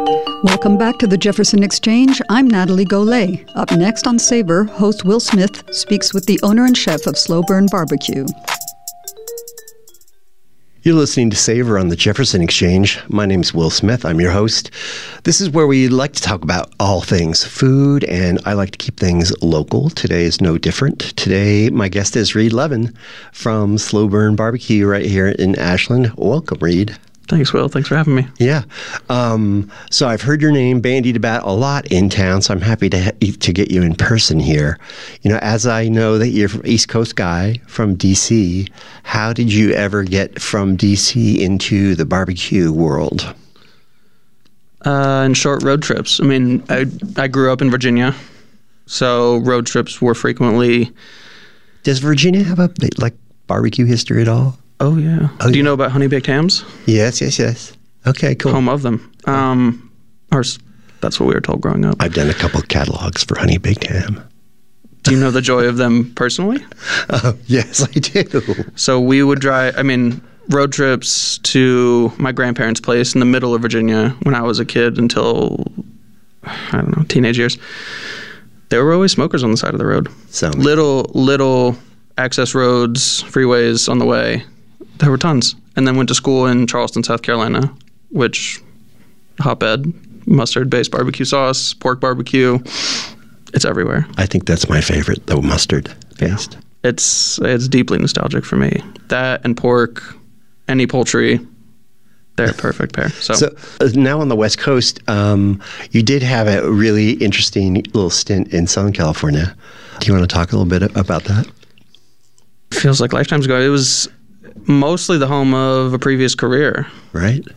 Welcome back to the Jefferson Exchange. I'm Natalie Golay. Up next on Savor, host Will Smith speaks with the owner and chef of Slow Burn Barbecue. You're listening to Savor on the Jefferson Exchange. My name's Will Smith. I'm your host. This is where we like to talk about all things food, and I like to keep things local. Today is no different. Today, my guest is Reed Levin from Slow Burn Barbecue right here in Ashland. Welcome, Reed. Thanks, Will. Thanks for having me. Yeah. So I've heard your name bandied about a lot in town, so I'm happy to get you in person here. You know, as I know that you're an East Coast guy from D.C., how did you ever get from D.C. into the barbecue world? In short road trips. I mean, I grew up in Virginia, so road trips were frequently... Does Virginia have a, barbecue history at all? Oh, yeah. Do you know about Honey Baked Hams? Yes. Okay, cool. Home of them. That's what we were told growing up. I've done a couple of catalogs for Honey Baked Ham. Do you know the joy of them personally? Yes, I do. So we would drive, road trips to my grandparents' place in the middle of Virginia when I was a kid until, teenage years. There were always smokers on the side of the road. So Little access roads, freeways on the way. There were tons. And then went to school in Charleston, South Carolina, which hotbed, mustard-based barbecue sauce, pork barbecue. It's everywhere. I think that's my favorite, the mustard-based. Yeah. It's deeply nostalgic for me. That and pork, any poultry, they're a perfect pair. So now on the West Coast, you did have a really interesting little stint in Southern California. Do you want to talk a little bit about that? Feels like lifetimes ago. It was mostly the home of a previous career. Right.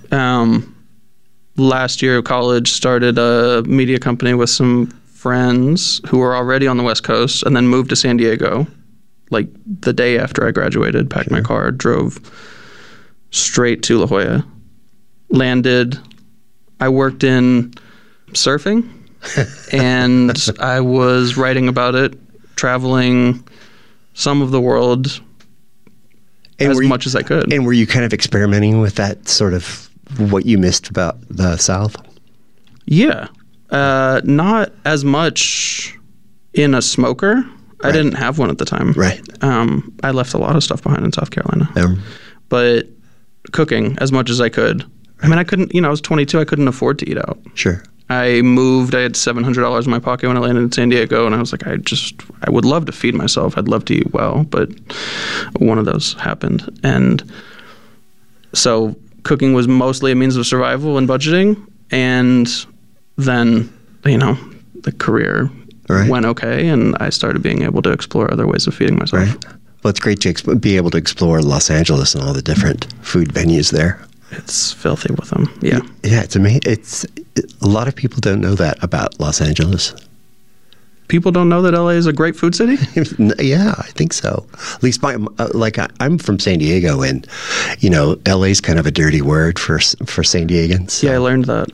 Last year of college, started a media company with some friends who were already on the West Coast, and then moved to San Diego like the day after I graduated, packed my car, drove straight to La Jolla, landed. I worked in surfing, and I was writing about it, traveling some of the world much as I could. And were you kind of experimenting with that sort of what you missed about the South? Yeah. Not as much in a smoker. Right. I didn't have one at the time. Right. I left a lot of stuff behind in South Carolina. But cooking as much as I could. I couldn't, I was 22. I couldn't afford to eat out. Sure. I moved. I had $700 in my pocket when I landed in San Diego, and I was like, I would love to feed myself. I'd love to eat well, but one of those happened. And so cooking was mostly a means of survival and budgeting, and then, the career went okay, and I started being able to explore other ways of feeding myself. Right. Well, it's great to be able to explore Los Angeles and all the different food venues there. It's filthy with them. Yeah. Yeah, it's amazing. A lot of people don't know that about Los Angeles. People don't know that LA is a great food city? Yeah, I think so. At least I'm from San Diego, and LA is kind of a dirty word for San Diegans. So. Yeah, I learned that.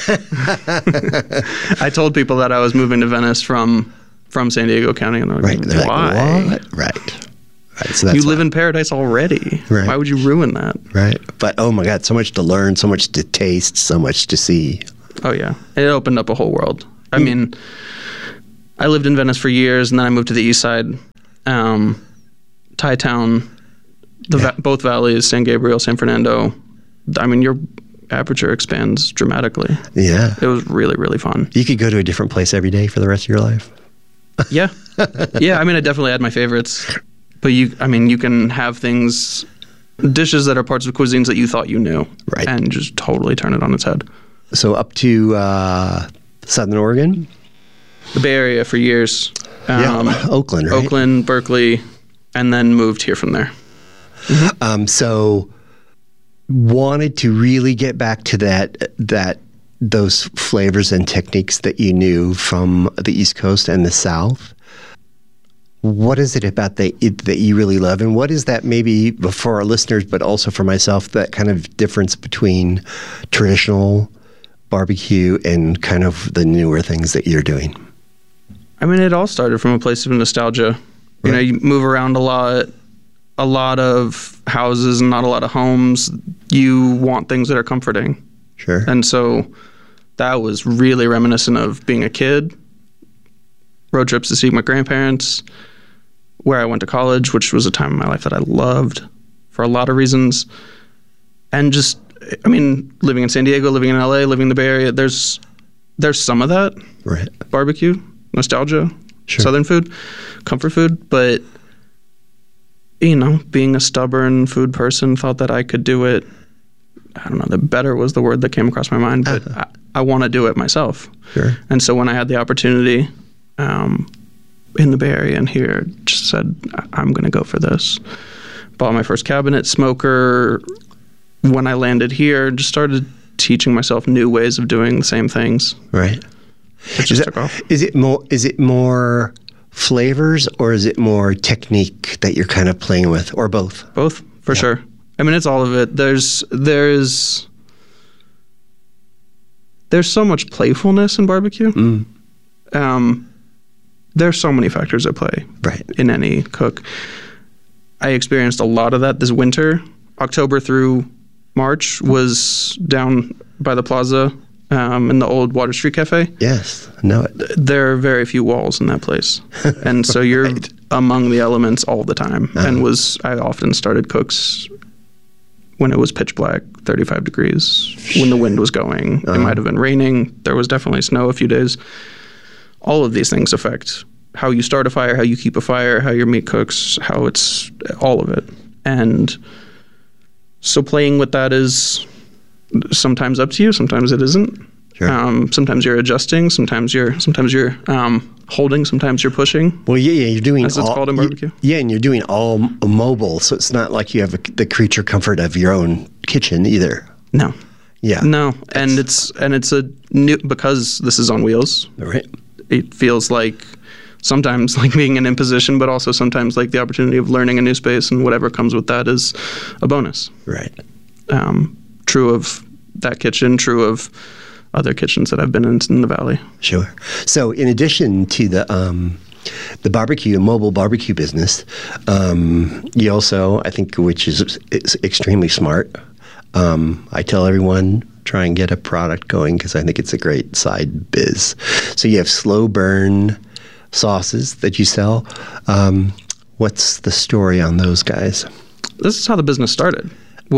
I told people that I was moving to Venice from San Diego County, and they're like, why? What? Right. So you live in paradise already. Right. Why would you ruin that? Right. But oh my God, so much to learn, so much to taste, so much to see. Oh yeah, it opened up a whole world. I mean, I lived in Venice for years, and then I moved to the east side, Thai town, both valleys, San Gabriel, San Fernando. Your aperture expands dramatically. Yeah. It was really, really fun. You could go to a different place every day for the rest of your life. Yeah. Yeah, I definitely had my favorites. But you can have dishes that are parts of cuisines that you thought you knew. Right. And just totally turn it on its head. So up to Southern Oregon? The Bay Area for years. Oakland, right? Oakland, Berkeley, and then moved here from there. Mm-hmm. So wanted to really get back to those flavors and techniques that you knew from the East Coast and the South. What is it about that you really love? And what is that, maybe for our listeners, but also for myself, that kind of difference between traditional barbecue and kind of the newer things that you're doing? It all started from a place of nostalgia. Right. You move around a lot of houses and not a lot of homes. You want things that are comforting. Sure. And so That was really reminiscent of being a kid, road trips to see my grandparents, where I went to college, which was a time in my life that I loved for a lot of reasons. And just, I mean, living in San Diego, living in LA, living in the Bay Area, there's some of that. Right. Barbecue, nostalgia, Sure. Southern food, comfort food. But, you know, being a stubborn food person, thought that I could do it. I don't know, the better was the word that came across my mind, but I want to do it myself. Sure. And so when I had the opportunity in the Bay Area and here, just said, I'm going to go for this. Bought my first cabinet, smoker. When I landed here, just started teaching myself new ways of doing the same things. Right. It just took off. Is it more flavors or is it more technique that you're kind of playing with, or both? Both, for sure. I mean, it's all of it. There's so much playfulness in barbecue. There's so many factors at play in any cook. I experienced a lot of that this winter. October through March was down by the plaza in the old Water Street Cafe. Yes, I know it. There are very few walls in that place. And so you're among the elements all the time. And I often started cooks when it was pitch black, 35 degrees, when the wind was going. It might have been raining. There was definitely snow a few days. All of these things affect how you start a fire, how you keep a fire, how your meat cooks, how it's all of it. And so playing with that is sometimes up to you, sometimes it isn't. Sure. Sometimes you're adjusting, sometimes you're holding, sometimes you're pushing. Well, you're doing as it's called in barbecue. And you're doing all mobile, so it's not like you have the creature comfort of your own kitchen either. No. Yeah. No, and it's a new, because this is on wheels. Right. It feels like sometimes like being an imposition, but also sometimes like the opportunity of learning a new space, and whatever comes with that is a bonus. Right. True of that kitchen, true of other kitchens that I've been in the Valley. Sure. So in addition to the mobile barbecue business, you also, I think, which is extremely smart, I tell everyone, try and get a product going because I think it's a great side biz. So you have Slow Burn sauces that you sell. What's the story on those guys? This is how the business started.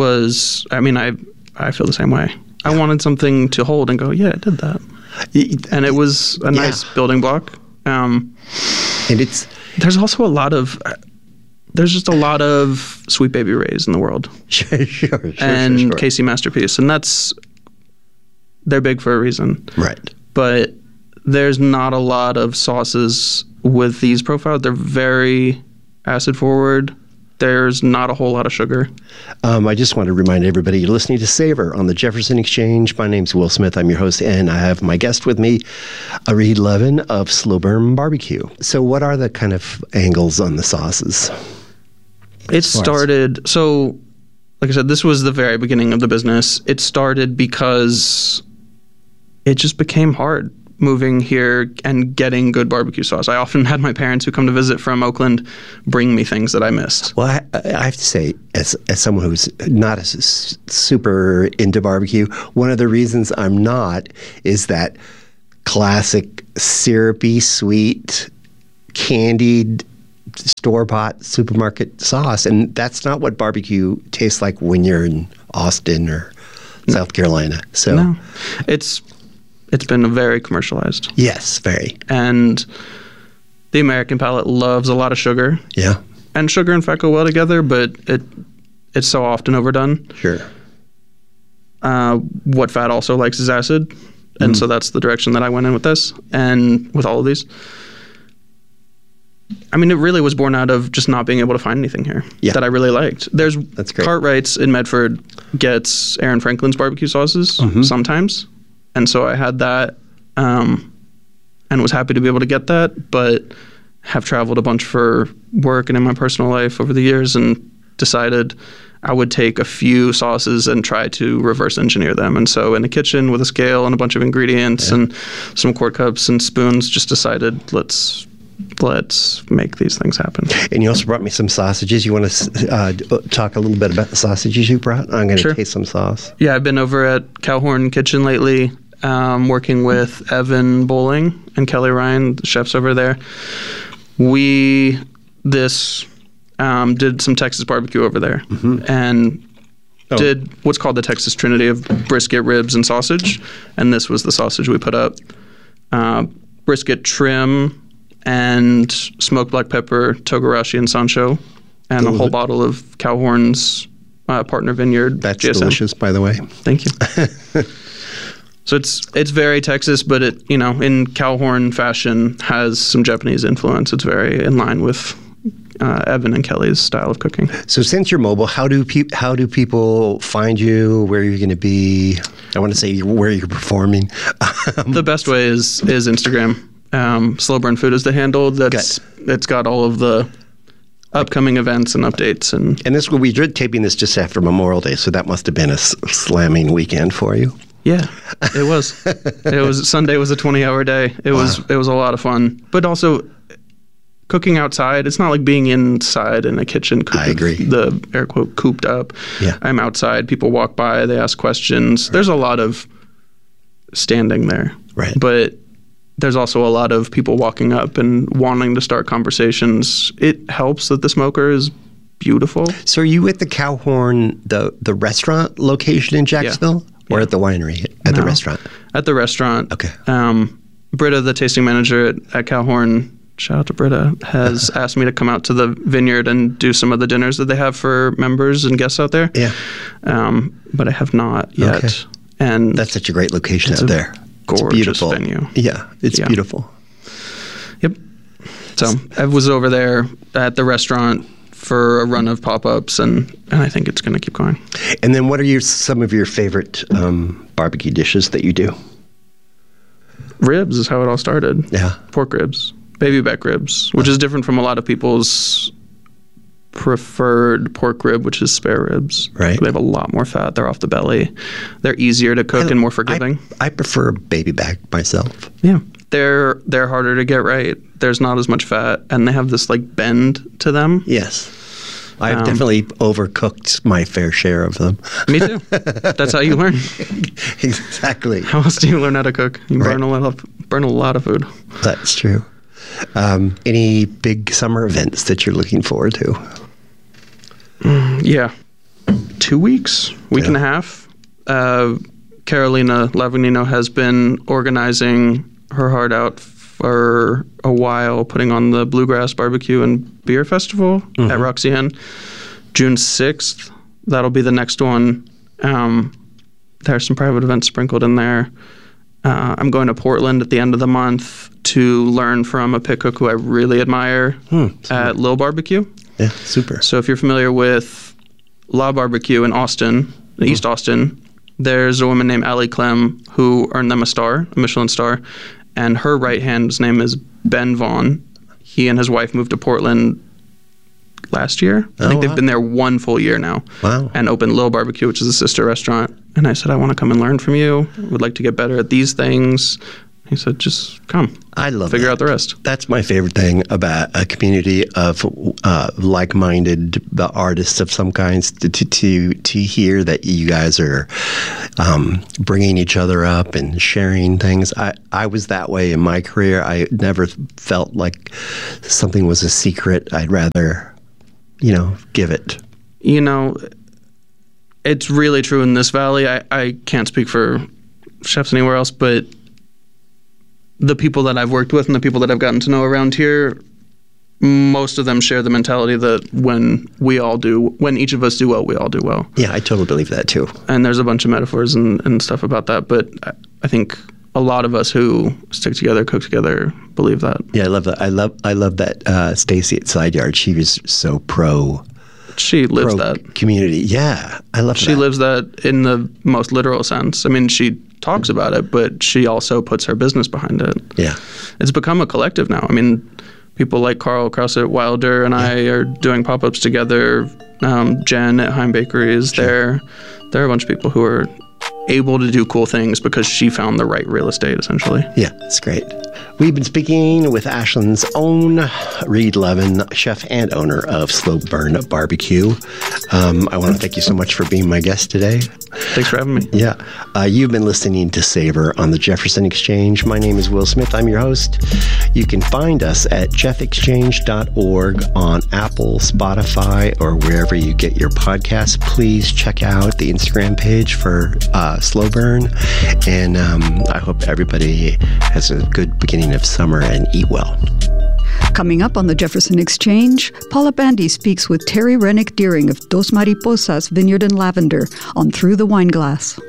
I feel the same way. I wanted something to hold and go, yeah, I did that. And it was a nice building block. And there's also there's just a lot of Sweet Baby Ray's in the world. Sure. And Casey Masterpiece. And they're big for a reason. Right. But there's not a lot of sauces with these profiles. They're very acid forward. There's not a whole lot of sugar. I just want to remind everybody you're listening to Savor on the Jefferson Exchange. My name's Will Smith. I'm your host, and I have my guest with me, Reed Levin of Slow Burn Barbecue. So what are the kind of angles on the sauces? It started, so like I said, this was the very beginning of the business. It started because it just became hard moving here and getting good barbecue sauce. I often had my parents who come to visit from Oakland bring me things that I missed. Well, I have to say, as someone who's not as super into barbecue, one of the reasons I'm not is that classic syrupy, sweet, candied, store-bought supermarket sauce. And that's not what barbecue tastes like when you're in Austin or South Carolina. So no, it's been very commercialized. Yes, very. And the American palate loves a lot of sugar. Yeah. And sugar and fat go well together, but it's so often overdone. Sure. What fat also likes is acid. And so that's the direction that I went in with this and with all of these. I mean, it really was born out of just not being able to find anything here that I really liked. That's great. Cartwright's in Medford gets Aaron Franklin's barbecue sauces sometimes. And so I had that and was happy to be able to get that, but have traveled a bunch for work and in my personal life over the years and decided I would take a few sauces and try to reverse engineer them. And so in the kitchen with a scale and a bunch of ingredients and some quart cups and spoons, just decided let's make these things happen. And you also brought me some sausages. You want to talk a little bit about the sausages you brought? I'm going to taste some sauce. Yeah, I've been over at Cowhorn Kitchen lately. working with Evan Bowling and Kelly Ryan, the chefs over there. We did some Texas barbecue over there, and did what's called the Texas Trinity of brisket, ribs, and sausage. And this was the sausage we put up. Brisket trim and smoked black pepper, togarashi, and sancho, and a whole bottle of Calhorn's Partner Vineyard. That's GSM. delicious, by the way. Thank you. So it's very Texas, but it, in Calhorn fashion, has some Japanese influence. It's very in line with Evan and Kelly's style of cooking. So since you're mobile, how do people find you? Where you're going to be? I want to say where you're performing. The best way is Instagram. Slow Burn Food is the handle. It's got all of the upcoming events and updates. And this we did taping this just after Memorial Day, so that must have been a slamming weekend for you. Yeah, it was. Sunday was a 20-hour day. It was a lot of fun, but also cooking outside. It's not like being inside in a kitchen. I agree. The air quote cooped up. Yeah, I'm outside. People walk by. They ask questions. Right. There's a lot of standing there. Right, but there's also a lot of people walking up and wanting to start conversations. It helps that the smoker is beautiful. So are you at the Calhorn, the restaurant location in Jacksonville? Yeah. Or at the winery, the restaurant? At the restaurant. Okay. Britta, the tasting manager at Calhorn, shout out to Britta, has asked me to come out to the vineyard and do some of the dinners that they have for members and guests out there. Yeah. But I have not yet. Okay. And that's such a great location out there. Gorgeous it's beautiful venue. Yeah, it's beautiful. Yep. So I was over there at the restaurant for a run of pop-ups, and I think it's going to keep going. And then what are some of your favorite barbecue dishes that you do? Ribs is how it all started. Yeah. Pork ribs. Baby back ribs, which is different from a lot of people's preferred pork rib, which is spare ribs. Right. They have a lot more fat. They're off the belly. They're easier to cook and more forgiving. I prefer baby back myself. Yeah. They're harder to get right. There's not as much fat, and they have this bend to them. Yes. I've definitely overcooked my fair share of them. Me too. That's how you learn. Exactly. How else do you learn how to cook? You burn a lot of food. That's true. Any big summer events that you're looking forward to? Yeah. 2 weeks, week and a half. Carolina Lavagnino has been organizing her heart out for a while, putting on the Bluegrass Barbecue and Beer Festival at Roxy Inn. June 6th, that'll be the next one. There's some private events sprinkled in there. I'm going to Portland at the end of the month to learn from a pit cook who I really admire at Lil Barbecue. Yeah, super. So if you're familiar with La Barbecue in Austin, East Austin, there's a woman named Allie Clem who earned them a Michelin star, and her right-hand's name is Ben Vaughn. He and his wife moved to Portland last year. I think they've been there 1 full year now. Wow. And opened Lil Barbecue, which is a sister restaurant. And I said, I want to come and learn from you. Would like to get better at these things. He said, just come. I love Figure out the rest. That's my favorite thing about a community of like-minded artists of some kinds, to hear that you guys are bringing each other up and sharing things. I was that way in my career. I never felt like something was a secret. I'd rather, give it. It's really true in this valley. I can't speak for chefs anywhere else, but the people that I've worked with and the people that I've gotten to know around here, most of them share the mentality that when each of us do well, we all do well. Yeah, I totally believe that too. And there's a bunch of metaphors and stuff about that, but I think a lot of us who stick together, cook together, believe that. Yeah, I love that. I love that Stacy at Side Yard, she was so pro. She lives that community. Yeah, I love that. She lives that in the most literal sense. I mean, she talks about it, but she also puts her business behind it. Yeah. It's become a collective now. I mean, people like Carl Krause at Wilder and I are doing pop-ups together. Jen at Heim Bakery is there. There are a bunch of people who are able to do cool things because she found the right real estate, essentially. Yeah, that's great. We've been speaking with Ashland's own Reed Levin, chef and owner of Slow Burn Barbecue. I want to thank you so much for being my guest today. Thanks for having me. Yeah. You've been listening to Savor on the Jefferson Exchange. My name is Will Smith. I'm your host. You can find us at jeffexchange.org on Apple, Spotify, or wherever you get your podcasts. Please check out the Instagram page for Slow Burn. And I hope everybody has a good beginning of summer and eat well. Coming up on the Jefferson Exchange, Paula Bandy speaks with Terry Rennick Deering of Dos Mariposas Vineyard and Lavender on Through the Wine Glass.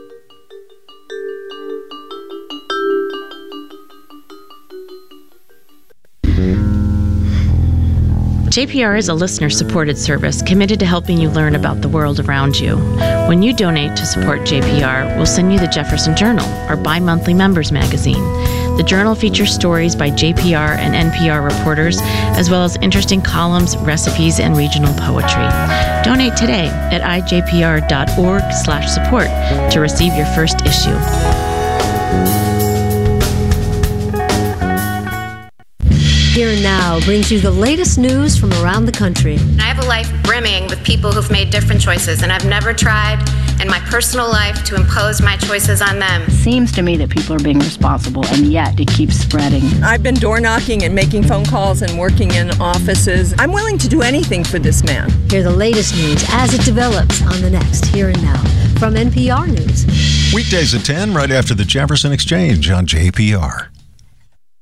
JPR is a listener-supported service committed to helping you learn about the world around you. When you donate to support JPR, we'll send you the Jefferson Journal, our bi-monthly members magazine. The journal features stories by JPR and NPR reporters, as well as interesting columns, recipes, and regional poetry. Donate today at ijpr.org/support to receive your first issue. Here and Now brings you the latest news from around the country. I have a life brimming with people who've made different choices, and I've never tried in my personal life to impose my choices on them. It seems to me that people are being responsible, and yet it keeps spreading. I've been door knocking and making phone calls and working in offices. I'm willing to do anything for this man. Hear the latest news as it develops on the next Here and Now from NPR News. Weekdays at 10, right after the Jefferson Exchange on JPR.